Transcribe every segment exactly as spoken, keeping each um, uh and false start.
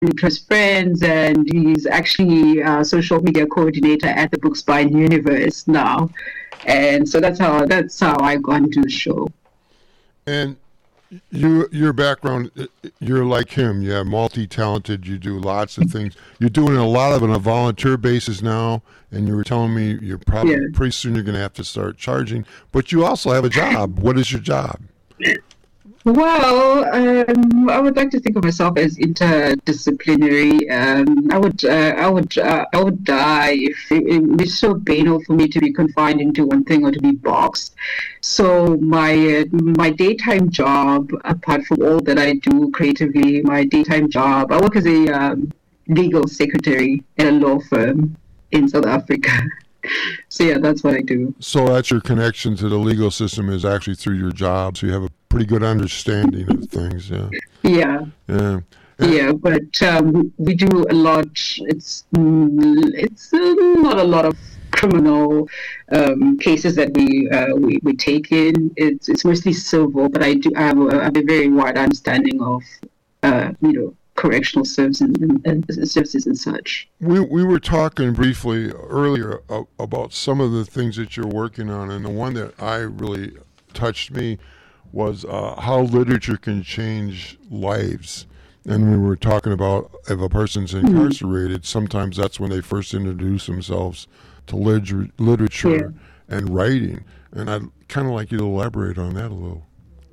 close friends, and he's actually a social media coordinator at the Bookspine universe now. And so that's how that's how I got into the show. And you, your background, you're like him. You're multi-talented. You do lots of things. You're doing a lot of it on a volunteer basis now. And you were telling me you're probably Yeah. pretty soon you're going to have to start charging. But you also have a job. What is your job? Well, um, I would like to think of myself as interdisciplinary. Um, I would, uh, I would, uh, I would die if it, it was so banal for me to be confined into one thing or to be boxed. So my uh, my daytime job, apart from all that I do creatively, my daytime job, I work as a um, legal secretary at a law firm in South Africa. So yeah, that's what I do. So that's your connection to the legal system is actually through your job. So you have a pretty good understanding of things. Yeah. Yeah. Yeah. Yeah, but um, we do a lot. It's mm, it's uh, not a lot of criminal um, cases that we, uh, we we take in. It's it's mostly civil, but I do I have a, I have a very wide understanding of uh, you know correctional services and, and services and such. We we were talking briefly earlier uh, about some of the things that you're working on, and the one that I really touched me was uh, how literature can change lives. And we were talking about if a person's incarcerated, sometimes that's when they first introduce themselves to liter- literature Yeah. and writing. And I'd kind of like you to elaborate on that a little.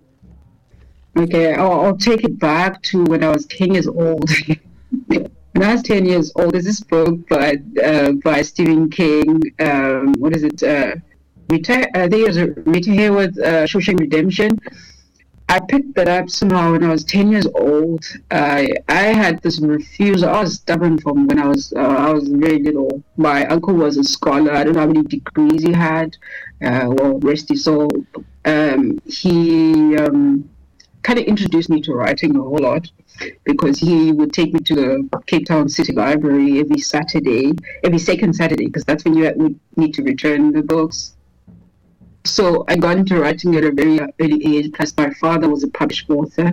Okay, I'll, I'll take it back to when I was ten years old. When I was ten years old, there's this book by uh, by Stephen King. Um, what is it? Uh, Rita, I think it was Rita Hayworth, uh, Shawshank Redemption. I picked that up somehow when I was ten years old. I I had this refusal. I was stubborn from when I was uh, I was very little. My uncle was a scholar. I don't know how many degrees he had. Uh, well, rest his soul. Um, he um, kind of introduced me to writing a whole lot because he would take me to the Cape Town City Library every Saturday, every second Saturday, because that's when you would need to return the books. So I got into writing at a very early age, plus my father was a published author,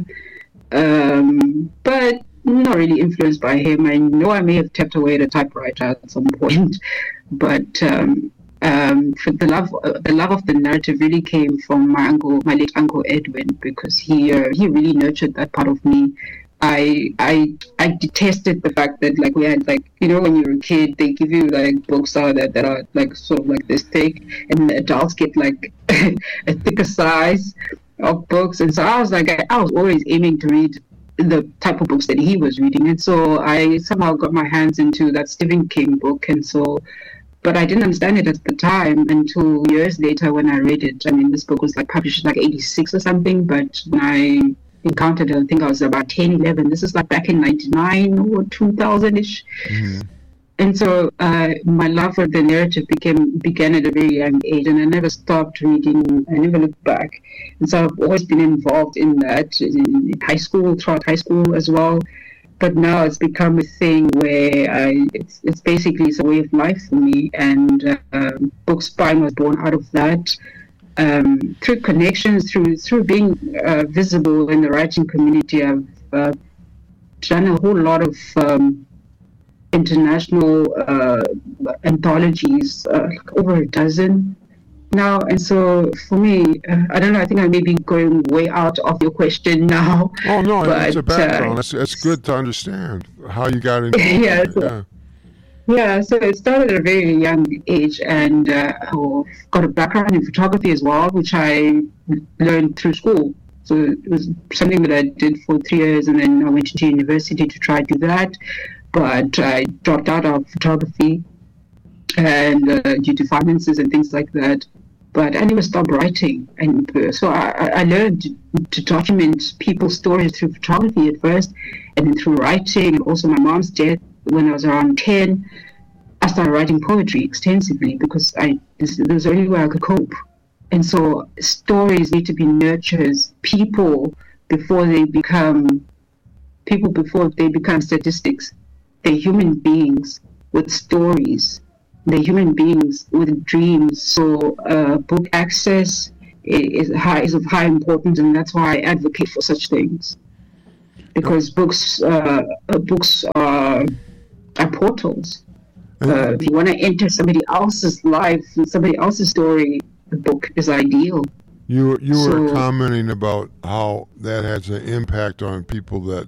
um, but not really influenced by him. I know I may have tapped away at a typewriter at some point, but um, um, for the love, uh, the love of the narrative really came from my uncle, my late uncle Edwin, because he uh, he really nurtured that part of me. I I I detested the fact that like we had like you know when you're a kid they give you like books out that, that are like sort of like this thick and the adults get like a thicker size of books, and so I was like I, I was always aiming to read the type of books that he was reading, and so I somehow got my hands into that Stephen King book, and so but I didn't understand it at the time until years later when I read it. I mean this book was like published in like eighty-six or something, but when I encountered it, I think I was about ten, eleven. This is like back in ninety-nine or two thousand-ish. Mm-hmm. And so uh, my love for the narrative became began at a very young age, and I never stopped reading. I never looked back. And so I've always been involved in that in high school, throughout high school as well. But now it's become a thing where I, it's, it's basically it's a way of life for me. And uh, um, Bookspine was born out of that. Um, through connections, through through being uh, visible in the writing community, I've uh, done a whole lot of um, international uh, anthologies, uh, over a dozen now. And so for me, uh, I don't know, I think I may be going way out of your question now. Oh, no, but, it's a background. Uh, it's, it's good to understand how you got into yeah, it. so, Yeah. Yeah, so it started at a very young age, and uh, I've got a background in photography as well, which I learned through school. So it was something that I did for three years, and then I went to university to try to do that, but I dropped out of photography and uh, due to finances and things like that. But I never stopped writing, and uh, so I, I learned to, to document people's stories through photography at first, and then through writing, and also my mom's death. When I was around ten, I started writing poetry extensively because I this, this was the only way I could cope. And so stories need to be nurtured. People before they become people before they become statistics. They're human beings with stories. They're human beings with dreams. So uh, book access is high is of high importance, and that's why I advocate for such things. because books uh, uh, books are, are portals. Uh, if you want to enter somebody else's life, somebody else's story, the book is ideal. You you So- were commenting about how that has an impact on people that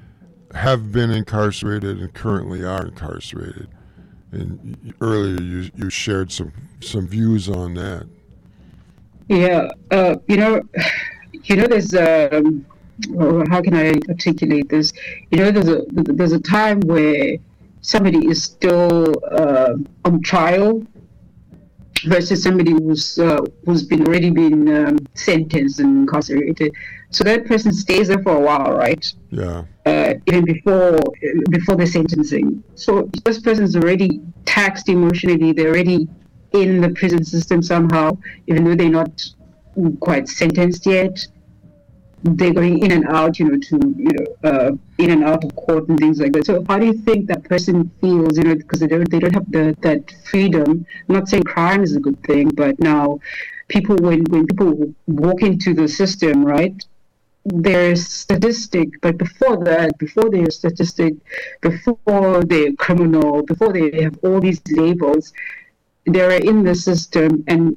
have been incarcerated and currently are incarcerated. And y- earlier you you shared some some views on that. Yeah, uh, you know, you know, there's um, oh, how can I articulate this? You know, there's a there's a time where somebody is still uh, on trial versus somebody who's uh, who's been already been um, sentenced and incarcerated. So that person stays there for a while, right? Yeah. Uh, even before before the sentencing. So this person's already taxed emotionally. They're already in the prison system somehow, even though they're not quite sentenced yet. They're going in and out, you know, to you know, uh, in and out of court and things like that. So how do you think that person feels, you know, because they don't they don't have the that freedom? I'm not saying crime is a good thing, but now people when when people walk into the system, right? They're a statistic, but before that, before they're a statistic, before they're criminal, before they have all these labels, they're in the system. And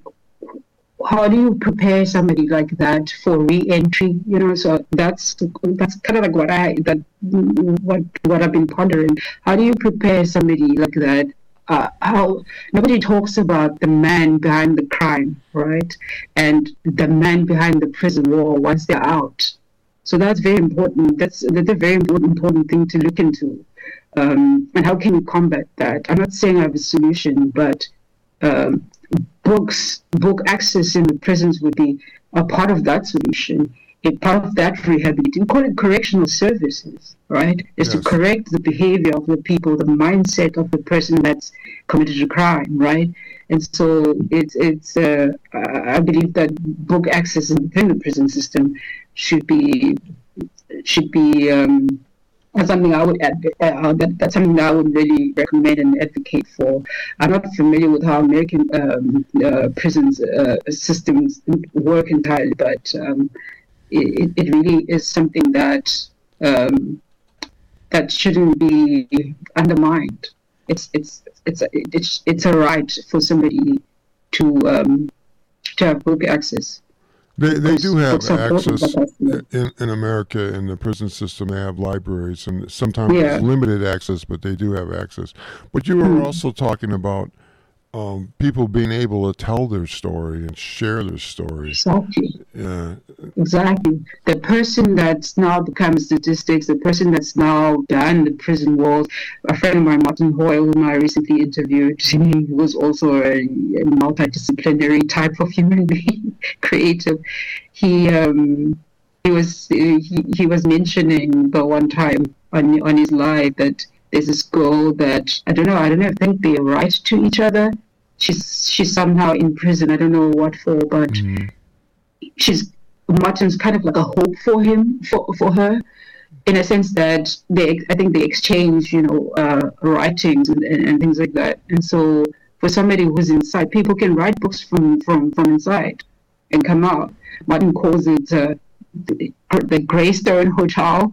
how do you prepare somebody like that for re-entry? You know, so that's that's kind of like what I that what what I've been pondering. How do you prepare somebody like that? Uh, how nobody talks about the man behind the crime, right? And the man behind the prison wall once they're out. So that's very important. That's that's a very important important thing to look into. Um, and how can you combat that? I'm not saying I have a solution, but um, books, book access in the prisons would be a part of that solution. A part of that rehabilitation, call it correctional services, right? Is Yes. to correct the behavior of the people, the mindset of the person that's committed a crime, right? And so it's it's. Uh, I believe that book access within the prison system should be should be um, that's something I would adv- uh, that, that's something that I would really recommend and advocate for. I'm not familiar with how American um, uh, prisons uh, systems work entirely, but um, it, it really is something that um, that shouldn't be undermined. It's it's it's it's it's a right for somebody to um, to have book access. They they do have Books are important, access but that's- in, in America in the prison system. They have libraries and sometimes Yeah. it's limited access, but they do have access. But you were Hmm. also talking about um, people being able to tell their story and share their story. Exactly. Yeah, Exactly. The person that's now become statistics, the person that's now behind the prison walls, a friend of mine, Martin Hoyle, whom I recently interviewed, he was also a, a multidisciplinary type of human being, creative. He um, he was he, he was mentioning the one time on on his live that there's this girl that I don't know I don't know if they they write to each other. She's she's somehow in prison. I don't know what for, but Mhm. she's Martin's kind of like a hope for him, for for her, in a sense that they, I think they exchange, you know, uh, writings and, and, and things like that. And so, for somebody who's inside, people can write books from from from inside and come out. Martin calls it uh, the, the Greystone Hotel,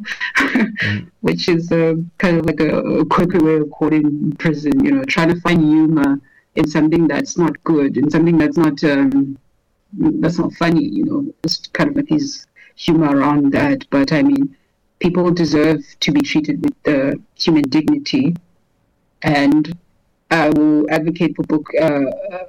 which is uh, kind of like a, a quirky way of calling prison. You know, trying to find humor in something that's not good, in something that's not. Um, that's not funny, you know, just kind of like his humor around that. But I mean, people deserve to be treated with uh, human dignity, and I will advocate for book uh,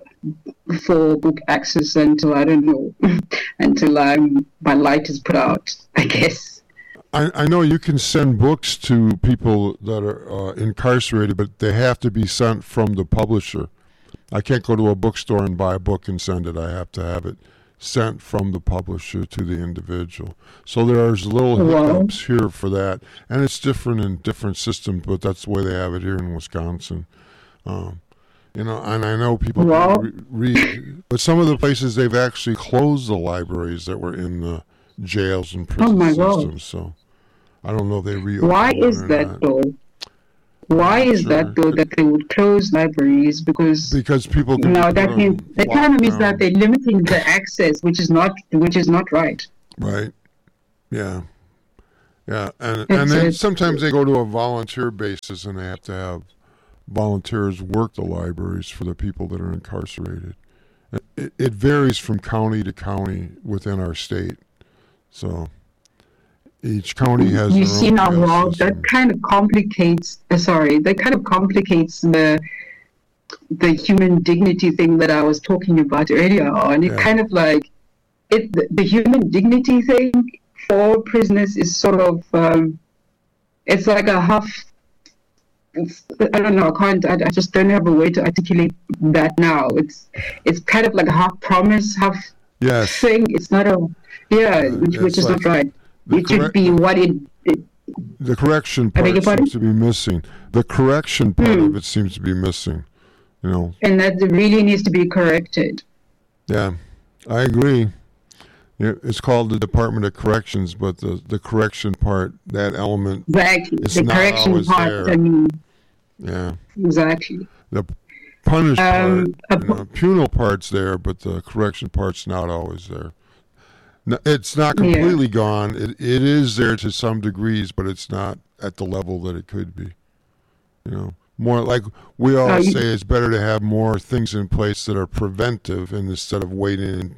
for book access until I don't know, until I'm my light is put out, I guess. I, I know you can send books to people that are uh, incarcerated, but they have to be sent from the publisher. I can't go to a bookstore and buy a book and send it. I have to have it sent from the publisher to the individual. So there's little Wow. hiccups here for that. And it's different in different systems, but that's the way they have it here in Wisconsin. Um, you know, and I know people Wow. re- read, but some of the places they've actually closed the libraries that were in the jails and prison Oh my God. systems. So I don't know if they reopened Why one is or that not. though? Why is Sure. that though that they would close libraries? Because Because people can no, be that put means on the kind of means that lockdown. they're limiting the access, which is not which is not right. Right. Yeah. Yeah, and It's, and then it's, sometimes they go to a volunteer basis, and they have to have volunteers work the libraries for the people that are incarcerated. It, it varies from county to county within our state. So each county has you their see own now, jail well, system. that kind of complicates. Uh, sorry, that kind of complicates the the human dignity thing that I was talking about earlier on. It Yeah. kind of like it. The, the human dignity thing for prisoners is sort of um, it's like a half. It's, I don't know. I can't. I, I just don't have a way to articulate that now. It's it's kind of like a half promise, half Yes. thing. It's not a yeah, Uh, which, which it's is like not right. the It should correct- be what it. it The correction I beg part your pardon? seems to be missing. The correction part Hmm. of it seems to be missing. You know. and that really needs to be corrected. Yeah, I agree. Yeah, it's called the Department of Corrections, but the, the correction part, that element, Exactly. It's the not correction always part. there. I mean, yeah. exactly. The punish Um, part, a you know, penal part's there, but the correction part's not always there. No, it's not Yeah. completely gone. It it is there to some degrees, but it's not at the level that it could be. You know, more like we Uh, always you- say, it's better to have more things in place that are preventive, and instead of waiting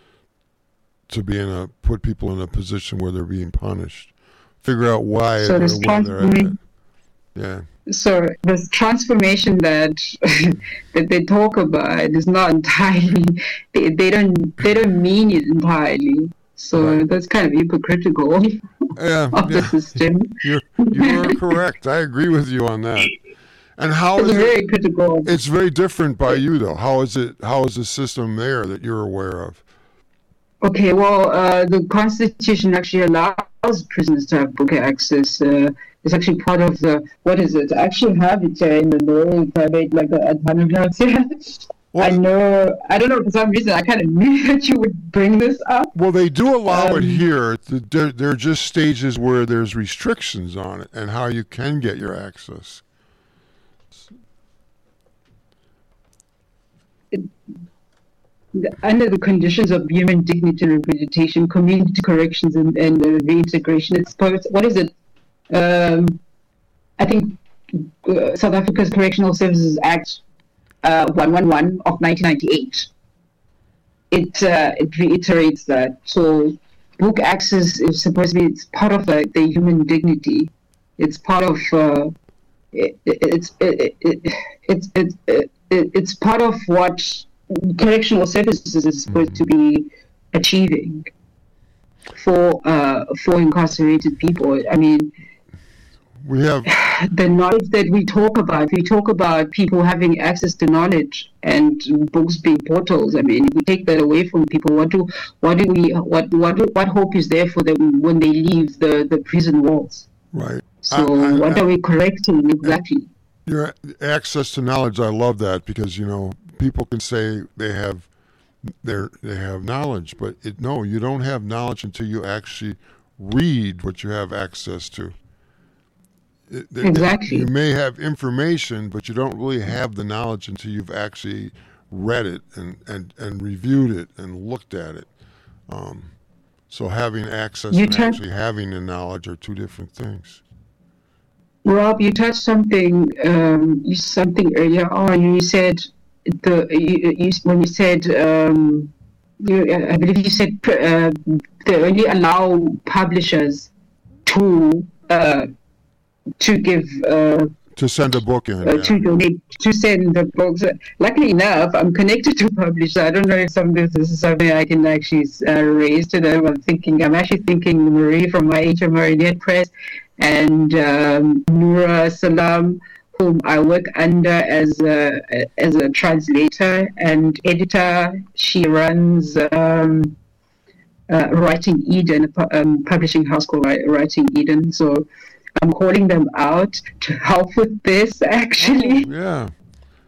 to be in a put people in a position where they're being punished. Figure out why So or this where they're at. transforming- Yeah. So this transformation that that they talk about is not entirely. They, they don't they don't mean it entirely. So Right. that's kind of hypocritical Yeah, of the yeah. system. You're you are correct. I agree with you on that. And how It's is it? very critical. It's very different by you though. How is it? How is the system there that you're aware of? Okay, well, uh, the Constitution actually allows prisoners to have book access. Uh, it's actually part of the, what is it? I actually have it uh, in the law, if I made like a, a ton of notes here. Well, I know, I don't know, for some reason I kind of knew that you would bring this up. Well, they do allow it Um, here. There, there are just stages where there's restrictions on it and how you can get your access. Under the conditions of human dignity and rehabilitation, community corrections and, and uh, reintegration, it's part, what is it? Um, I think uh, South Africa's Correctional Services Act uh, one eleven of nineteen ninety-eight. It uh, it reiterates that. So book access is supposed to be, it's part of the, the human dignity. It's part of uh, it, it, it's it, it, it's it, it, it, it's part of what correctional services is supposed to be achieving for uh, for incarcerated people. I mean, We have the knowledge that we talk about, we talk about people having access to knowledge and books being portals. I mean, if we take that away from people, what do what do we what what do, what hope is there for them when they leave the, the prison walls? right. So I- I- what I- are we correcting exactly? Your access to knowledge, I love that because you know people can say they have they they have knowledge, but it, no, you don't have knowledge until you actually read what you have access to. It, it- Exactly. You may have information, but you don't really have the knowledge until you've actually read it and, and, and reviewed it and looked at it. Um, so having access You and turn- actually having the knowledge are two different things. Rob, you touched something um, you something earlier on. You said the you, you when you said um, you, I believe you said uh, they only allow publishers to uh, to give uh, To send a book in. uh, yeah. to donate to send the books. Luckily enough, I'm connected to publishers. I don't know if some of this, this is something I can actually uh, raise to them. I'm thinking, I'm actually thinking Marie from my H M R Net Press and um, Noura Salam, whom I work under as a as a translator and editor. She runs um, uh, Writing Eden, a pu- um, publishing house called Wri- Writing Eden. So I'm calling them out to help with this, actually. Yeah.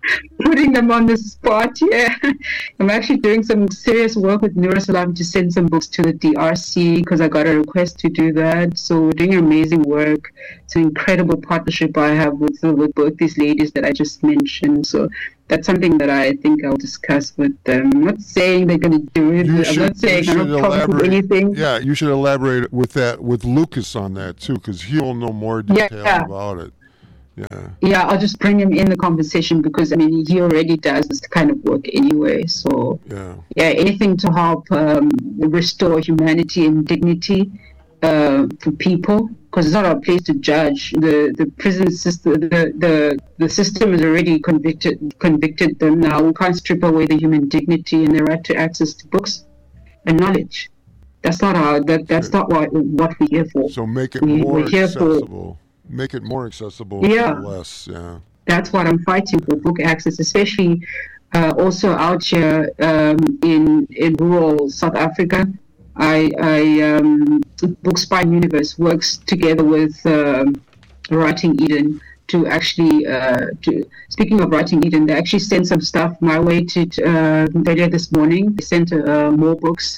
putting them on the spot. Yeah, I'm actually doing some serious work with Nur Salam to send some books to the D R C because I got a request to do that. So we're doing amazing work. It's an incredible partnership I have with with both these ladies that I just mentioned. So that's something that I think I'll discuss with them. I'm not saying they're going to do it. You I'm should, not saying you I'm should not promising elaborate. anything. Yeah, you should elaborate with that with Lucas on that too, because he'll know more detail Yeah. about it. Yeah. Yeah, I'll just bring him in the conversation because I mean he already does this kind of work anyway. So Yeah. yeah, anything to help um, restore humanity and dignity uh, for people, because it's not our place to judge. The the prison system, the, the the system has already convicted convicted them. Now we can't strip away the human dignity and the right to access to books and knowledge. That's not our that that's not what what we're here for. So make it we, more we're here accessible. For, make it more accessible. Yeah. Less. Yeah. That's what I'm fighting for, book access, especially uh, also out here um, in in rural South Africa. I, I um, Bookspine Universe works together with um, Writing Eden to actually, uh, to speaking of Writing Eden, they actually sent some stuff my way to uh, earlier this morning. They sent uh, more books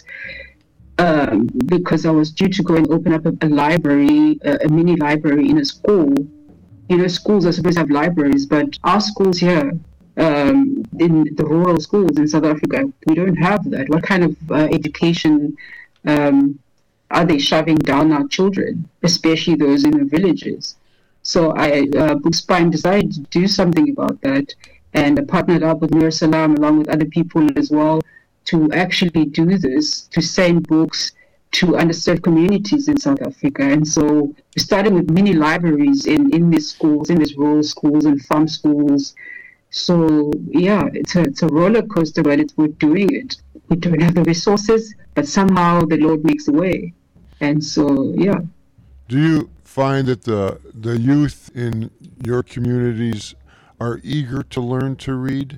um, because I was due to go and open up a, a library, a, a mini library in a school. You know, schools are supposed to have libraries, but our schools here, um, in the rural schools in South Africa, we don't have that. What kind of uh, education um, are they shoving down our children, especially those in the villages? So I, uh, Bookspine decided to do something about that, and I partnered up with Nur Salam along with other people as well to actually do this, to send books to underserved communities in South Africa. And so we started with mini libraries in, in these schools, in these rural schools and farm schools. So yeah, it's a, it's a roller coaster, but it's, we're doing it. We don't have the resources, but somehow the Lord makes a way. And so, yeah. Do you find that the the youth in your communities are eager to learn to read?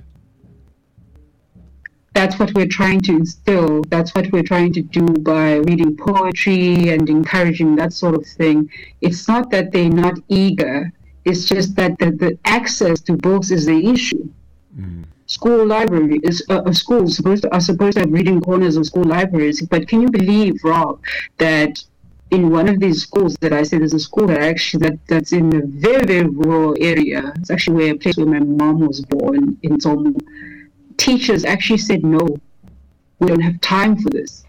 That's what we're trying to instill. That's what we're trying to do by reading poetry and encouraging that sort of thing. It's not that they're not eager. It's just that the, the access to books is the issue. Mm. School library is uh, schools supposed to, are supposed to have reading corners of school libraries. But can you believe, Rob, that in one of these schools that I said, there's a school that actually that, that's in a very very rural area. It's actually where a place where my mom was born in Zomu. Teachers actually said, no, we don't have time for this.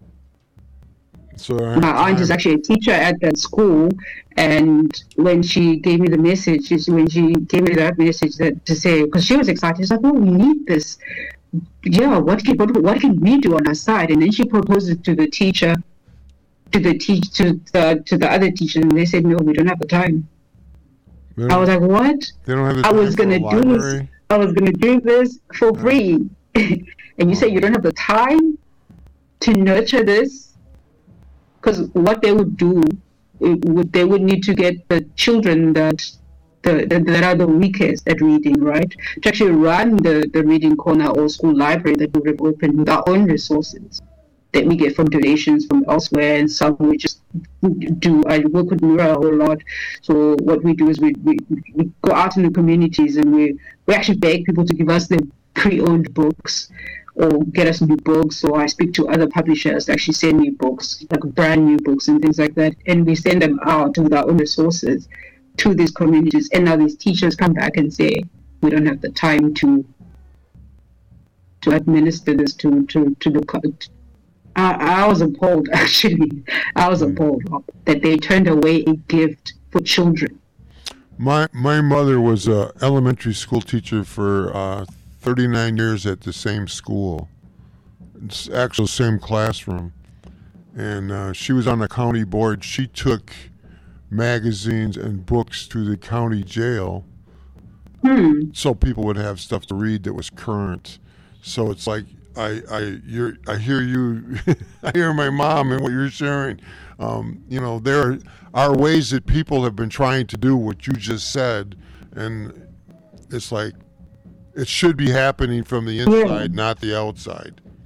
So my aunt is actually a teacher at that school, and when she gave me the message, when she gave me that message that to say, because she was excited, she's like, oh, we need this. Yeah, what can what, what can we do on our side? And then she proposed it to the teacher, to the teach to the to the other teachers, and they said, no, we don't have the time. I was like, what? They don't have the I time was for gonna a do library? this. I was gonna do this for free, and you say you don't have the time to nurture this. Because what they would do, it would, they would need to get the children that the, the, that are the weakest at reading, right? To actually run the, the reading corner or school library that we have opened with our own resources that we get from donations from elsewhere, and some we just do. I work with Nura a whole lot. So what we do is we, we, we go out in the communities and we, we actually beg people to give us their pre-owned books or get us new books. So I speak to other publishers to actually send me books, like brand new books and things like that. And we send them out with our own resources to these communities. And now these teachers come back and say, we don't have the time to to administer this to, to, to the... I, I was appalled, actually. I was appalled that they turned away a gift for children. My, my mother was an elementary school teacher for... Uh, thirty-nine years at the same school. It's actually the same classroom. And uh, she was on the county board. She took magazines and books to the county jail hmm. so people would have stuff to read that was current. So it's like, I I you're, I hear you, I hear my mom and what you're sharing. Um, you know, there are ways that people have been trying to do what you just said, and it's like, it should be happening from the inside, yeah. not the outside.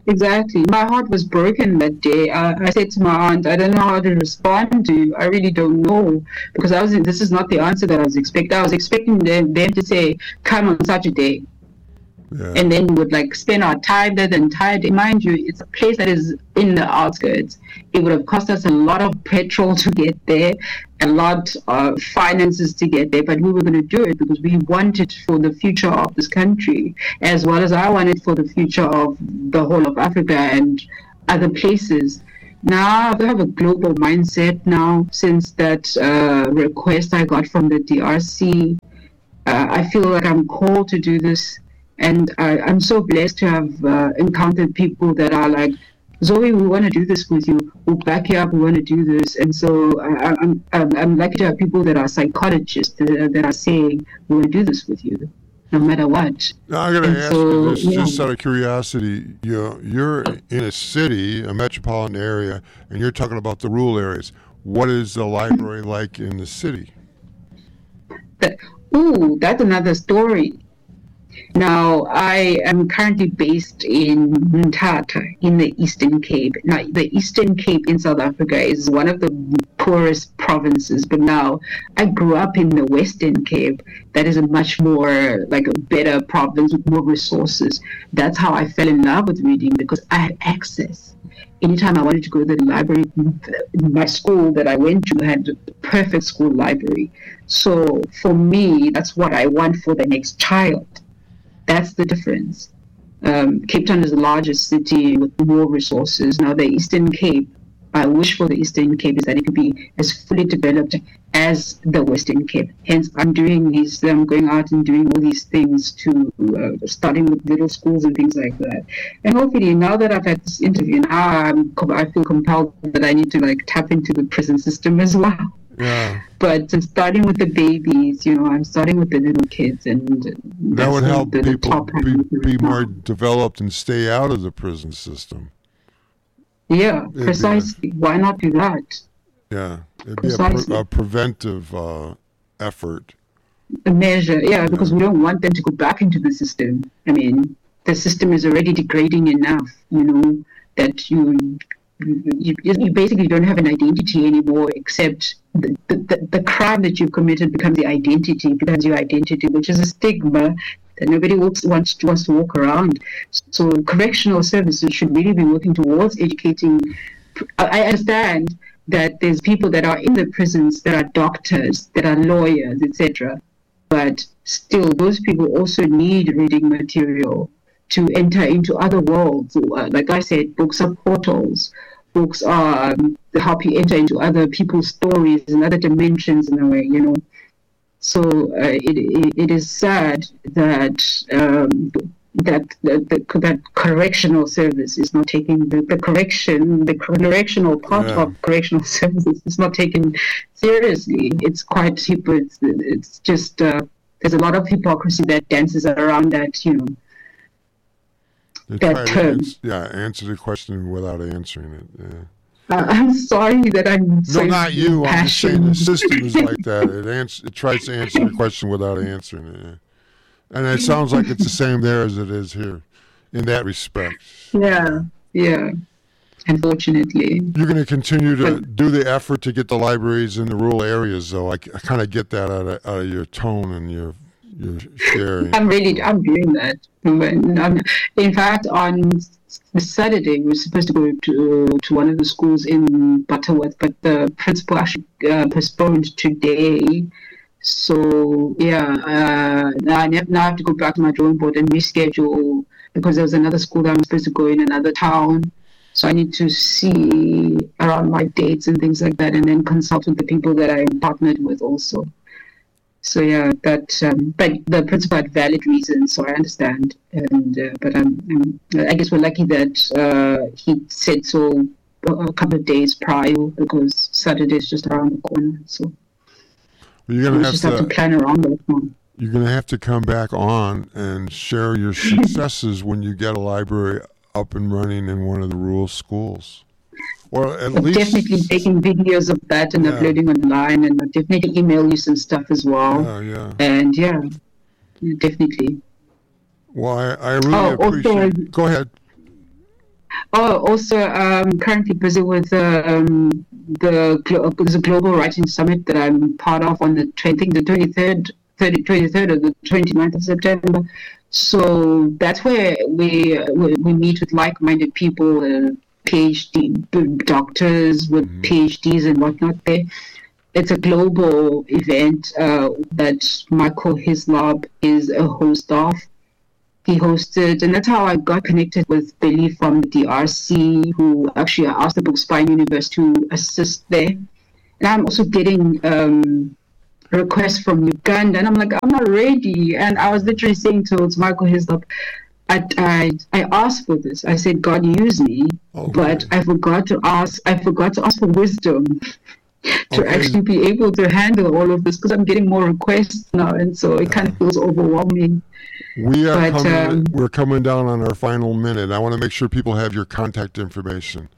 exactly. My heart was broken that day. I, I said to my aunt, I don't know how to respond to you. I really don't know. Because I was this is not the answer that I was expecting. I was expecting them, them to say, come on Saturday. Yeah. And then we would like spend our time there the entire day. Mind you, it's a place that is in the outskirts. It would have cost us a lot of petrol to get there, a lot of finances to get there, but we were going to do it because we wanted for the future of this country, as well as I wanted for the future of the whole of Africa and other places. Now I have a global mindset now since that uh, request I got from the D R C. Uh, I feel like I'm called to do this. And I, I'm so blessed to have uh, encountered people that are like, Zoe, we want to do this with you. We'll back you up. We want to do this. And so I, I'm, I'm I'm lucky to have people that are psychologists that, that are saying, we want to do this with you, no matter what. Now, I'm going to ask so, you this, yeah. just out of curiosity. You're, you're in a city, a metropolitan area, and you're talking about the rural areas. What is the library like in the city? That, ooh, that's another story. Now, I am currently based in Mthatha in the Eastern Cape. Now, the Eastern Cape in South Africa is one of the poorest provinces, but now I grew up in the Western Cape. That is a much more, like a better province with more resources. That's how I fell in love with reading, because I had access. Anytime I wanted to go to the library, my school that I went to had a perfect school library. So for me, that's what I want for the next child. That's the difference. Um, Cape Town is the largest city with more resources. Now, the Eastern Cape, I wish for the Eastern Cape is that it could be as fully developed as the Western Cape. Hence, I'm doing these, I'm going out and doing all these things to, uh, starting with little schools and things like that. And hopefully, now that I've had this interview, now I'm, I feel compelled that I need to like tap into the prison system as well. Yeah. But uh, starting with the babies, you know, I'm starting with the little kids, and that would help the, the people be, be more developed and stay out of the prison system. Yeah, it'd precisely. A, Why not do that? Yeah, it'd be a, pre- a preventive uh, effort. A measure, yeah, yeah, because we don't want them to go back into the system. I mean, the system is already degrading enough, you know, that you you, you basically don't have an identity anymore, except the, the, the crime that you've committed becomes the identity, becomes your identity, which is a stigma that nobody wants, wants, to, wants to walk around. So correctional services should really be working towards educating. I understand that there's people that are in the prisons that are doctors, that are lawyers, et cetera. But still, those people also need reading material to enter into other worlds. Like I said, books are portals. Books are um, help you enter into other people's stories and other dimensions in a way, you know. So uh, it, it it is sad that um, that that, the, that correctional service is not taking the, the correction, the correctional part yeah. of correctional services is not taken seriously. It's quite it's, it's just uh, there's a lot of hypocrisy that dances around that, you know. That term. Ans- yeah, answer the question without answering it. Yeah. Uh, I'm sorry that I'm so No, not you. Passionate. I'm just saying the system is like that. It, ans- it tries to answer the question without answering it. Yeah. And it sounds like it's the same there as it is here in that respect. Yeah, yeah. Unfortunately. You're going to continue to but, do the effort to get the libraries in the rural areas, though. I, I kind of get that out of, out of your tone and your your sharing. I'm really, I'm doing that. I'm, in fact, on Saturday, we were supposed to go to to one of the schools in Butterworth, but the principal actually uh, postponed today. So, yeah, uh, now I now have to go back to my drawing board and reschedule, because there was another school that I'm supposed to go in another town. So I need to see around my dates and things like that, and then consult with the people that I'm partnered with also. So yeah, that um, but the principal had valid reasons, so I understand. And uh, but I'm, I'm, I guess we're lucky that uh, he said so a couple of days prior, because Saturday is just around the corner. So well, you're gonna we have just to, have to plan around that one. You're gonna have to come back on and share your successes when you get a library up and running in one of the rural schools. Or at least definitely taking videos of that and yeah. uploading online, and I'll definitely email you some stuff as well. Yeah, yeah. And yeah, definitely. Well, I, I really oh, appreciate. Also, I, go ahead. Oh, also, um, currently busy with um, the glo- there's a global writing summit that I'm part of on the tw- I think the twenty-third, thirty, twenty-third or the twenty-ninth of September. So that's where we we, we meet with like-minded people, uh, PhD b- doctors with Mhm. PhDs and whatnot. There, it's a global event uh, that Michael Hislop is a host of. He hosted, and that's how I got connected with Billy from the D R C, who actually asked the Book Spine Universe to assist there. And I'm also getting um, requests from Uganda, and I'm like, I'm not ready. And I was literally saying towards Michael Hislop, I, I, I asked for this. I said, God, use me, Okay. but I forgot to ask. I forgot to ask for wisdom to Okay. actually be able to handle all of this because I'm getting more requests now, and so it kind of feels overwhelming. We are But, coming. um, We're coming down on our final minute. I want to make sure people have your contact information.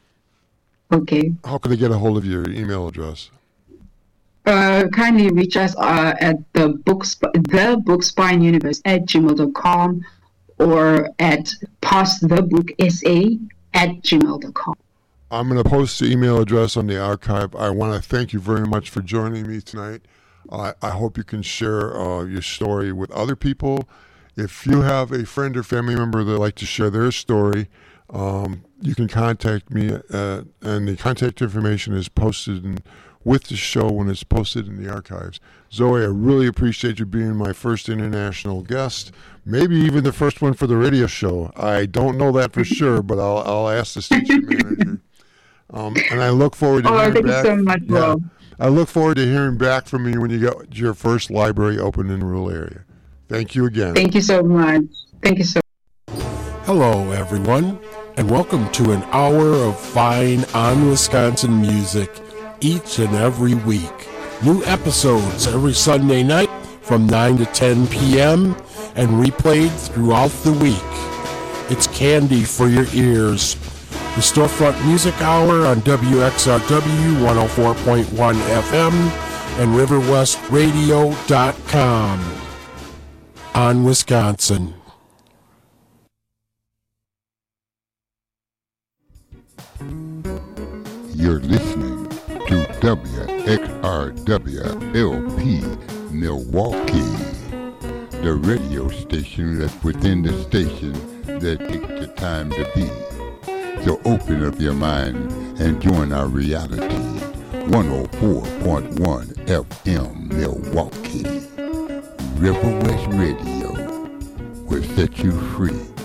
Okay. How can they get a hold of your email address? Uh, kindly reach us uh, at the books the bookspine universe at gmail dot com or at pass the book sa at gmail dot com. I'm going to post the email address on the archive. I want to thank you very much for joining me tonight. Uh, I hope you can share uh, your story with other people. If you have a friend or family member that would like to share their story, um, you can contact me, uh, and the contact information is posted in, with the show when it's posted in the archives. Zoe, I really appreciate you being my first international guest, maybe even the first one for the radio show. I don't know that for sure, but I'll, I'll ask the station manager. Um, and I look forward to Oh, hearing thank back. you so much, yeah, Rob. I look forward to hearing back from you when you get your first library open in the rural area. Thank you again. Thank you so much. Thank you so much. Hello, everyone, and welcome to an hour of fine on Wisconsin music each and every week. New episodes every Sunday night from nine to ten p.m. and replayed throughout the week. It's candy for your ears. The Storefront Music Hour on W X R W one oh four point one F M and river west radio dot com. On Wisconsin. You're listening to W X R W L P Milwaukee, the radio station that's within the station that takes the time to be. So open up your mind and join our reality. one oh four point one F M Milwaukee. River West Radio will set you free.